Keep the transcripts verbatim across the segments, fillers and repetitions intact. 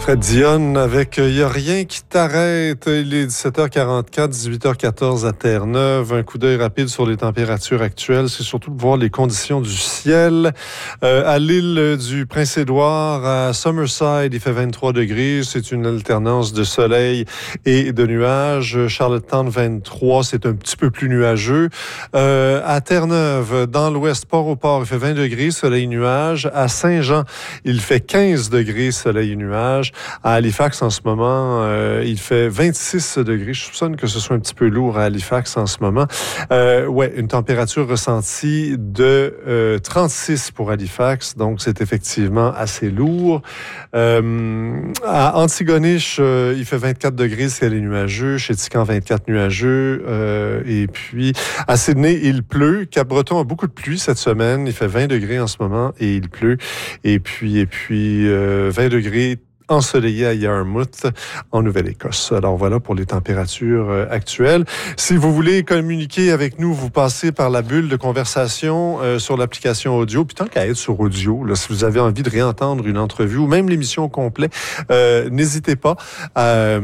Fred Dionne avec Il n'y a rien qui t'arrête. Il est dix-sept heures quarante-quatre, dix-huit heures quatorze à Terre-Neuve. Un coup d'œil rapide sur les températures actuelles. C'est surtout de voir les conditions du ciel. Euh, à l'île du Prince-Édouard, à Summerside, il fait vingt-trois degrés. C'est une alternance de soleil et de nuages. Charlottetown, vingt-trois. C'est un petit peu plus nuageux. Euh, à Terre-Neuve, dans l'ouest, Port-au-Port, il fait vingt degrés, soleil, nuages. À Saint-Jean, il fait quinze degrés, soleil et nuages. À Halifax, en ce moment, euh, il fait vingt-six degrés. Je soupçonne que ce soit un petit peu lourd à Halifax en ce moment. Euh, ouais, une température ressentie de euh, trente-six pour Halifax, donc c'est effectivement assez lourd. Euh, à Antigonish, euh, il fait vingt-quatre degrés, ciel est nuageux. Chez Tican, vingt-quatre nuageux. Euh, et puis, à Sydney, il pleut. Cap-Breton a beaucoup de pluie cette semaine. Il fait vingt degrés en ce moment et il pleut. Et puis, et puis euh, vingt degrés ensoleillé à Yarmouth, en Nouvelle-Écosse. Alors voilà pour les températures euh, actuelles. Si vous voulez communiquer avec nous, vous passez par la bulle de conversation euh, sur l'application audio. Puis tant qu'à être sur audio, là, si vous avez envie de réentendre une entrevue ou même l'émission complète, euh, n'hésitez pas à,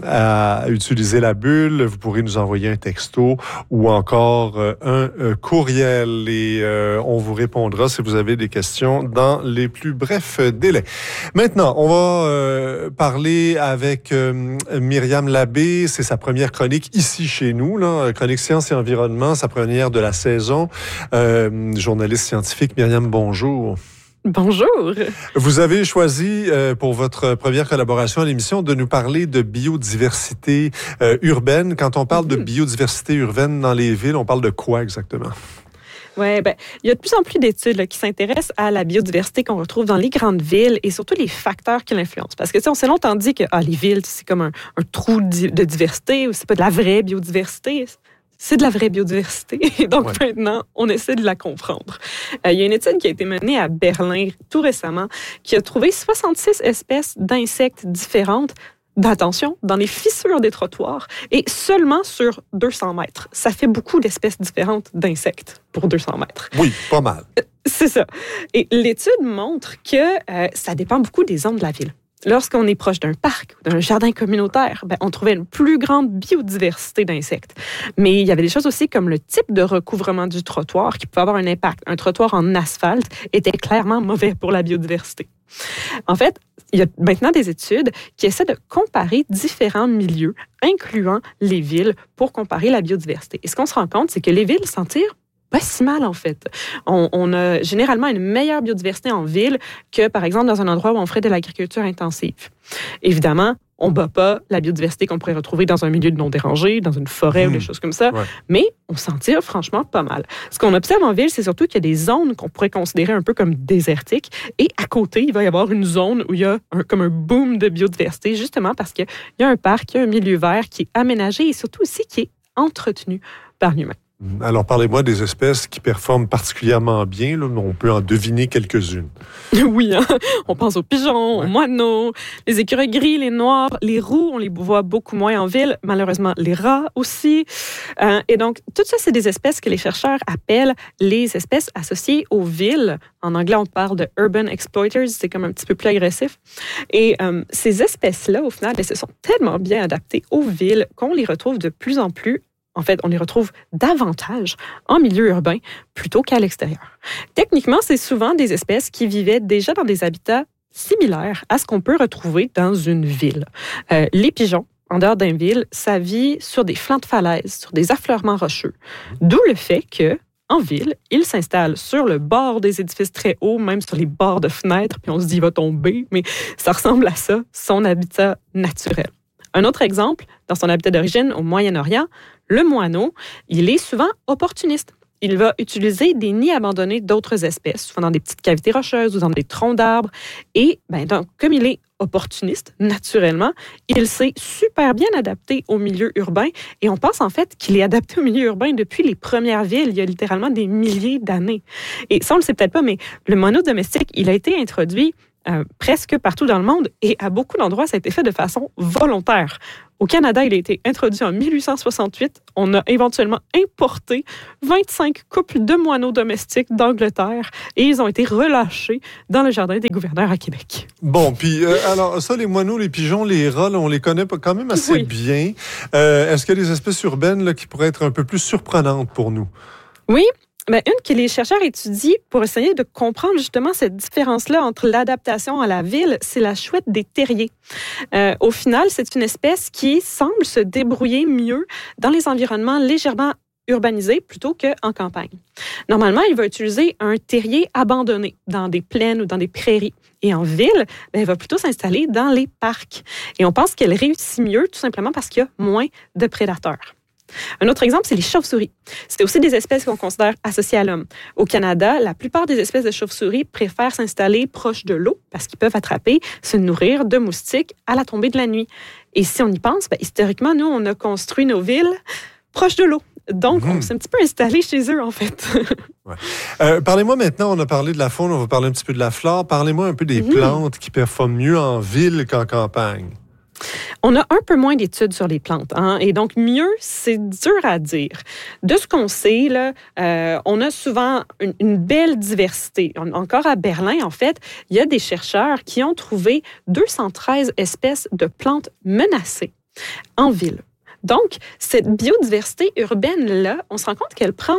à utiliser la bulle. Vous pourrez nous envoyer un texto ou encore euh, un euh, courriel et euh, on vous répondra si vous avez des questions dans les plus brefs délais. Maintenant, on va euh, parler avec euh, Myriam Labbé. C'est sa première chronique ici chez nous, là, chronique Sciences et Environnement, sa première de la saison. Euh, journaliste scientifique, Myriam, bonjour. Bonjour. Vous avez choisi euh, pour votre première collaboration à l'émission de nous parler de biodiversité euh, urbaine. Quand on parle mm-hmm. de biodiversité urbaine dans les villes, on parle de quoi exactement? Oui, ben, il y a de plus en plus d'études là, qui s'intéressent à la biodiversité qu'on retrouve dans les grandes villes et surtout les facteurs qui l'influencent. Parce que, tu sais, on s'est longtemps dit que ah, les villes, c'est comme un, un trou de diversité ou c'est pas de la vraie biodiversité. C'est de la vraie biodiversité. Et donc, ouais. Maintenant, on essaie de la comprendre. Euh, il y a une étude qui a été menée à Berlin tout récemment qui a trouvé soixante-six espèces d'insectes différentes. Attention, dans les fissures des trottoirs et seulement sur deux cents mètres. Ça fait beaucoup d'espèces différentes d'insectes pour deux cents mètres. Oui, pas mal. C'est ça. Et l'étude montre que euh, ça dépend beaucoup des zones de la ville. Lorsqu'on est proche d'un parc ou d'un jardin communautaire, ben, on trouvait une plus grande biodiversité d'insectes. Mais il y avait des choses aussi comme le type de recouvrement du trottoir qui pouvait avoir un impact. Un trottoir en asphalte était clairement mauvais pour la biodiversité. En fait, il y a maintenant des études qui essaient de comparer différents milieux, incluant les villes, pour comparer la biodiversité. Et ce qu'on se rend compte, c'est que les villes s'en tirent pas si mal, en fait. On, on a généralement une meilleure biodiversité en ville que, par exemple, dans un endroit où on ferait de l'agriculture intensive. Évidemment, on ne bat pas la biodiversité qu'on pourrait retrouver dans un milieu non dérangé, dans une forêt mmh. ou des choses comme ça, ouais. Mais on s'en tire franchement pas mal. Ce qu'on observe en ville, c'est surtout qu'il y a des zones qu'on pourrait considérer un peu comme désertiques, et à côté, il va y avoir une zone où il y a un, comme un boom de biodiversité, justement parce qu'il y a un parc, il y a un milieu vert qui est aménagé et surtout aussi qui est entretenu par l'humain. Alors, parlez-moi des espèces qui performent particulièrement bien. Là, on peut en deviner quelques-unes. Oui, hein? On pense aux pigeons, ouais. aux moineaux, les écureuils gris, les noirs, les roux, on les voit beaucoup moins en ville. Malheureusement, les rats aussi. Euh, et donc, tout ça, c'est des espèces que les chercheurs appellent les espèces associées aux villes. En anglais, on parle de urban exploiters. C'est comme un petit peu plus agressif. Et euh, ces espèces-là, au final, elles se sont tellement bien adaptées aux villes qu'on les retrouve de plus en plus. En fait, on les retrouve davantage en milieu urbain plutôt qu'à l'extérieur. Techniquement, c'est souvent des espèces qui vivaient déjà dans des habitats similaires à ce qu'on peut retrouver dans une ville. Euh, les pigeons, en dehors d'une ville, ça vit sur des flancs de falaises, sur des affleurements rocheux. D'où le fait que, en ville, ils s'installent sur le bord des édifices très hauts, même sur les bords de fenêtres, puis on se dit « il va tomber », mais ça ressemble à ça, son habitat naturel. Un autre exemple, dans son habitat d'origine au Moyen-Orient, le moineau, il est souvent opportuniste. Il va utiliser des nids abandonnés d'autres espèces, souvent dans des petites cavités rocheuses ou dans des troncs d'arbres. Et ben, donc, comme il est opportuniste, naturellement, il s'est super bien adapté au milieu urbain. Et on pense en fait qu'il est adapté au milieu urbain depuis les premières villes, il y a littéralement des milliers d'années. Et ça, on ne le sait peut-être pas, mais le moineau domestique, il a été introduit euh, presque partout dans le monde et à beaucoup d'endroits, ça a été fait de façon volontaire. Au Canada, il a été introduit en mille huit cent soixante-huit. On a éventuellement importé vingt-cinq couples de moineaux domestiques d'Angleterre et ils ont été relâchés dans le jardin des gouverneurs à Québec. Bon, puis euh, alors ça, les moineaux, les pigeons, les rats, là, on les connaît quand même assez oui. bien. Euh, est-ce qu'il y a des espèces urbaines là, qui pourraient être un peu plus surprenantes pour nous? Oui. Bien, une que les chercheurs étudient pour essayer de comprendre justement cette différence-là entre l'adaptation à la ville, c'est la chouette des terriers. Euh, au final, c'est une espèce qui semble se débrouiller mieux dans les environnements légèrement urbanisés plutôt qu'en campagne. Normalement, il va utiliser un terrier abandonné dans des plaines ou dans des prairies. Et en ville, bien, elle va plutôt s'installer dans les parcs. Et on pense qu'elle réussit mieux tout simplement parce qu'il y a moins de prédateurs. Un autre exemple, c'est les chauves-souris. C'est aussi des espèces qu'on considère associées à l'homme. Au Canada, la plupart des espèces de chauves-souris préfèrent s'installer proche de l'eau parce qu'ils peuvent attraper, se nourrir de moustiques à la tombée de la nuit. Et si on y pense, bien, historiquement, nous, on a construit nos villes proches de l'eau. Donc, mmh. on s'est un petit peu installé chez eux, en fait. ouais. euh, parlez-moi maintenant, on a parlé de la faune, on va parler un petit peu de la flore. Parlez-moi un peu des mmh. plantes qui performent mieux en ville qu'en campagne. On a un peu moins d'études sur les plantes, hein, et donc mieux, c'est dur à dire. De ce qu'on sait, là, euh, on a souvent une, une belle diversité. On, encore à Berlin, en fait, il y a des chercheurs qui ont trouvé deux cent treize espèces de plantes menacées en ville. Donc, cette biodiversité urbaine-là, on se rend compte qu'elle prend,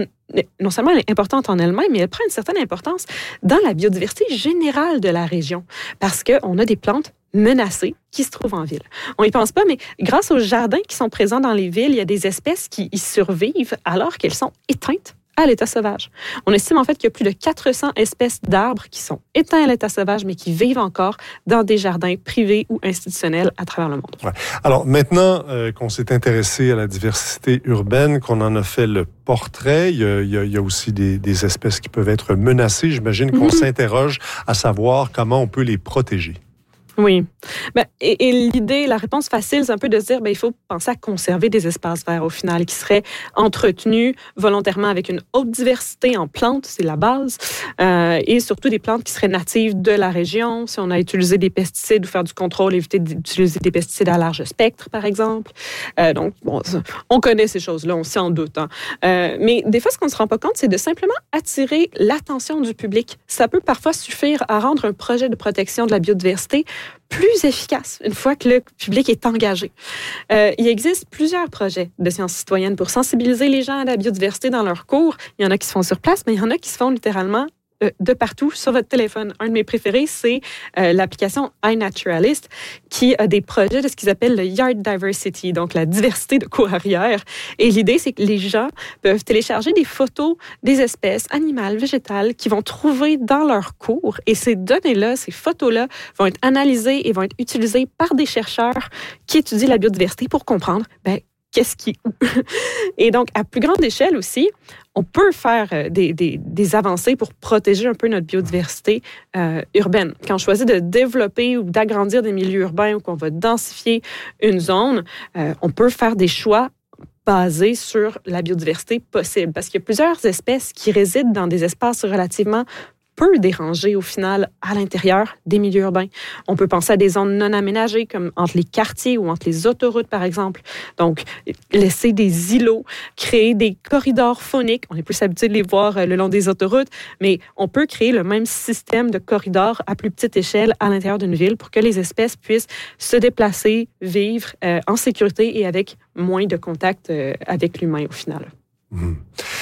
non seulement elle est importante en elle-même, mais elle prend une certaine importance dans la biodiversité générale de la région, parce qu'on a des plantes menacées qui se trouvent en ville. On n'y pense pas, mais grâce aux jardins qui sont présents dans les villes, il y a des espèces qui y survivent alors qu'elles sont éteintes à l'état sauvage. On estime en fait qu'il y a plus de quatre cents espèces d'arbres qui sont éteints à l'état sauvage, mais qui vivent encore dans des jardins privés ou institutionnels à travers le monde. Ouais. Alors maintenant euh, qu'on s'est intéressé à la diversité urbaine, qu'on en a fait le portrait, il y a, il y a, il y a aussi des, des espèces qui peuvent être menacées. J'imagine qu'on mm-hmm. s'interroge à savoir comment on peut les protéger. Oui. Ben, et, et l'idée, la réponse facile, c'est un peu de se dire, ben, il faut penser à conserver des espaces verts au final qui seraient entretenus volontairement avec une haute diversité en plantes, c'est la base, euh, et surtout des plantes qui seraient natives de la région. Si on a utilisé des pesticides ou faire du contrôle, éviter d'utiliser des pesticides à large spectre, par exemple. Euh, donc, bon, on connaît ces choses-là, on s'en doute. Hein. Euh, mais des fois, ce qu'on ne se rend pas compte, c'est de simplement attirer l'attention du public. Ça peut parfois suffire à rendre un projet de protection de la biodiversité plus efficace une fois que le public est engagé. Euh, il existe plusieurs projets de sciences citoyennes pour sensibiliser les gens à la biodiversité dans leurs cours. Il y en a qui se font sur place, mais il y en a qui se font littéralement euh, de partout sur votre téléphone. Un de mes préférés, c'est euh, l'application iNaturalist qui a des projets de ce qu'ils appellent le Yard Diversity, donc la diversité de cours arrière. Et l'idée, c'est que les gens peuvent télécharger des photos des espèces animales, végétales qu'ils vont trouver dans leur cours. Et ces données-là, ces photos-là vont être analysées et vont être utilisées par des chercheurs qui étudient la biodiversité pour comprendre, ben, qu'est-ce qui est où. Et donc, à plus grande échelle aussi, on peut faire des, des, des avancées pour protéger un peu notre biodiversité euh, urbaine. Quand on choisit de développer ou d'agrandir des milieux urbains ou qu'on va densifier une zone, euh, on peut faire des choix basés sur la biodiversité possible. Parce qu'il y a plusieurs espèces qui résident dans des espaces relativement peu dérangés au final à l'intérieur des milieux urbains. On peut penser à des zones non aménagées comme entre les quartiers ou entre les autoroutes, par exemple. Donc, laisser des îlots, créer des corridors fauniques. On est plus habitué de les voir le long des autoroutes, mais on peut créer le même système de corridors à plus petite échelle à l'intérieur d'une ville pour que les espèces puissent se déplacer, vivre euh, en sécurité et avec moins de contact euh, avec l'humain au final. Mmh.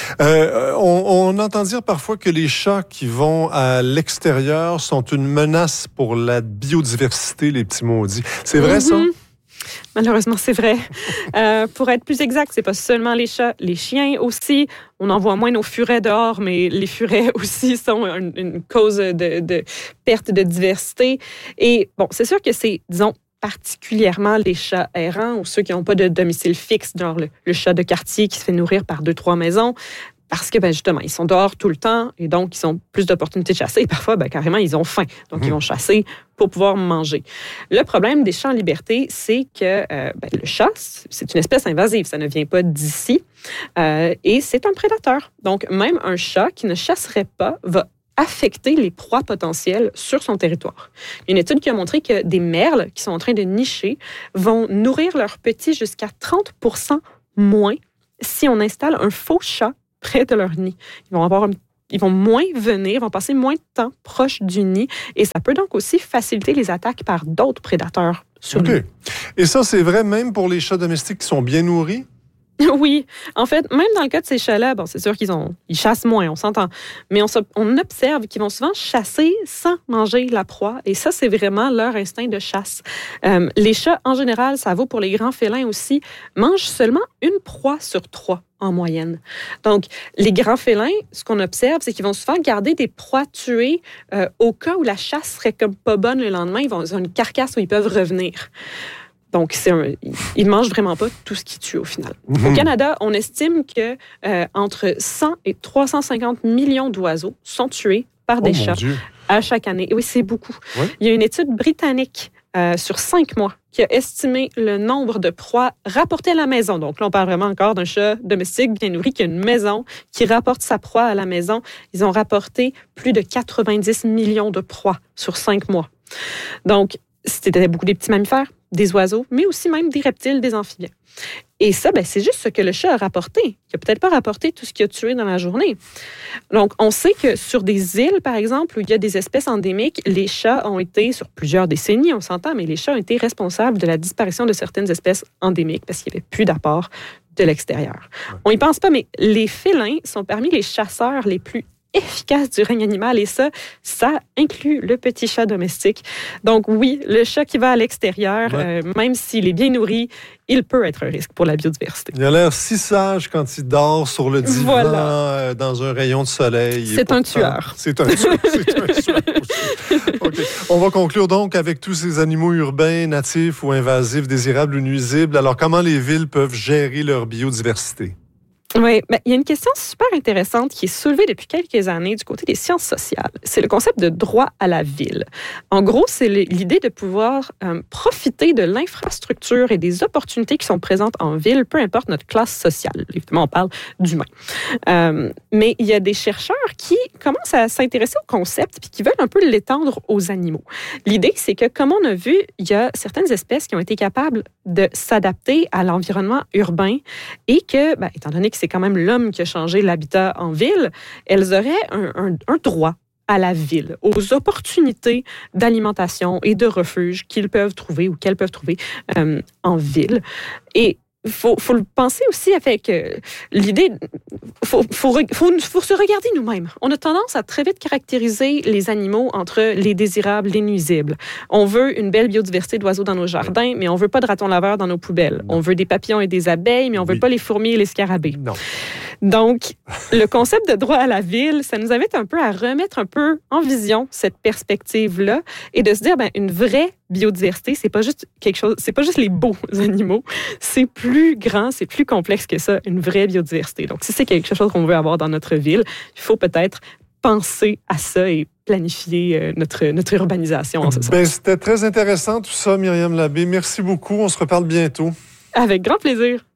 Euh, on, on entend dire parfois que les chats qui vont à l'extérieur sont une menace pour la biodiversité, les petits maudits. C'est vrai, mm-hmm. ça? Malheureusement, c'est vrai. euh, pour être plus exact, c'est pas seulement les chats, les chiens aussi. On en voit moins nos furets dehors, mais les furets aussi sont une, une cause de, de perte de diversité. Et bon, c'est sûr que c'est, disons, particulièrement les chats errants ou ceux qui n'ont pas de domicile fixe, genre le, le chat de quartier qui se fait nourrir par deux, trois maisons, parce que ben, justement, ils sont dehors tout le temps et donc ils ont plus d'opportunités de chasser. Et parfois, ben, carrément, ils ont faim, donc mmh. ils vont chasser pour pouvoir manger. Le problème des chats en liberté, c'est que euh, ben, le chat, c'est une espèce invasive, ça ne vient pas d'ici euh, et c'est un prédateur. Donc, même un chat qui ne chasserait pas va affecter les proies potentielles sur son territoire. Il y a une étude qui a montré que des merles qui sont en train de nicher vont nourrir leurs petits jusqu'à trente pour cent moins si on installe un faux chat près de leur nid. Ils vont avoir un Ils vont moins venir, vont passer moins de temps proche du nid et ça peut donc aussi faciliter les attaques par d'autres prédateurs sur OK. le nid. Et ça, c'est vrai même pour les chats domestiques qui sont bien nourris? Oui, en fait, même dans le cas de ces chats-là, bon, c'est sûr qu'ils ont, ils chassent moins, on s'entend, mais on, on observe qu'ils vont souvent chasser sans manger la proie, et ça, c'est vraiment leur instinct de chasse. Euh, les chats, en général, ça vaut pour les grands félins aussi, mangent seulement une proie sur trois en moyenne. Donc, les grands félins, ce qu'on observe, c'est qu'ils vont souvent garder des proies tuées euh, au cas où la chasse serait comme pas bonne le lendemain, ils vont ils ont une carcasse où ils peuvent revenir. Donc, c'est un, ils ne mangent vraiment pas tout ce qu'ils tuent au final. Mmh. Au Canada, on estime que euh, entre cent et trois cent cinquante millions d'oiseaux sont tués par des oh, chats à chaque année. Et oui, c'est beaucoup. Ouais. Il y a une étude britannique euh, sur cinq mois qui a estimé le nombre de proies rapportées à la maison. Donc là, on parle vraiment encore d'un chat domestique bien nourri qui a une maison, qui rapporte sa proie à la maison. Ils ont rapporté plus de quatre-vingt-dix millions de proies sur cinq mois. Donc, c'était beaucoup des petits mammifères, des oiseaux, mais aussi même des reptiles, des amphibiens. Et ça, ben, c'est juste ce que le chat a rapporté. Il n'a peut-être pas rapporté tout ce qu'il a tué dans la journée. Donc, on sait que sur des îles, par exemple, où il y a des espèces endémiques, les chats ont été, sur plusieurs décennies, on s'entend, mais les chats ont été responsables de la disparition de certaines espèces endémiques parce qu'il n'y avait plus d'apport de l'extérieur. On n'y pense pas, mais les félins sont parmi les chasseurs les plus efficace du règne animal et ça, ça inclut le petit chat domestique. Donc oui, le chat qui va à l'extérieur, ouais. euh, même s'il est bien nourri, il peut être un risque pour la biodiversité. Il a l'air si sage quand il dort sur le divan voilà. euh, dans un rayon de soleil. C'est un tueur. C'est un tueur. C'est un tueur aussi. Okay. On va conclure donc avec tous ces animaux urbains, natifs ou invasifs, désirables ou nuisibles. Alors, comment les villes peuvent gérer leur biodiversité? Oui, ben, il y a une question super intéressante qui est soulevée depuis quelques années du côté des sciences sociales. C'est le concept de droit à la ville. En gros, c'est l'idée de pouvoir euh, profiter de l'infrastructure et des opportunités qui sont présentes en ville, peu importe notre classe sociale. Évidemment, on parle d'humains. Euh, mais il y a des chercheurs qui commencent à s'intéresser au concept puis qui veulent un peu l'étendre aux animaux. L'idée, c'est que, comme on a vu, il y a certaines espèces qui ont été capables de s'adapter à l'environnement urbain et que, ben, étant donné que c'est quand même l'homme qui a changé l'habitat en ville, elles auraient un, un, un droit à la ville, aux opportunités d'alimentation et de refuge qu'ils peuvent trouver ou qu'elles peuvent trouver euh, en ville. Et il faut, faut le penser aussi avec euh, l'idée, il faut, faut, faut, faut se regarder nous-mêmes. On a tendance à très vite caractériser les animaux entre les désirables, les nuisibles. On veut une belle biodiversité d'oiseaux dans nos jardins, mais on veut pas de ratons laveurs dans nos poubelles. Non. On veut des papillons et des abeilles, mais on veut oui. pas les fourmis et les scarabées. Non. Donc, le concept de droit à la ville, ça nous invite un peu à remettre un peu en vision cette perspective-là et de se dire, ben, une vraie biodiversité, c'est pas juste quelque chose, c'est pas juste les beaux animaux, c'est plus grand, c'est plus complexe que ça, une vraie biodiversité. Donc, si c'est quelque chose qu'on veut avoir dans notre ville, il faut peut-être penser à ça et planifier notre, notre urbanisation en ce sens. Ben, c'était très intéressant tout ça, Myriam Labbé. Merci beaucoup. On se reparle bientôt. Avec grand plaisir.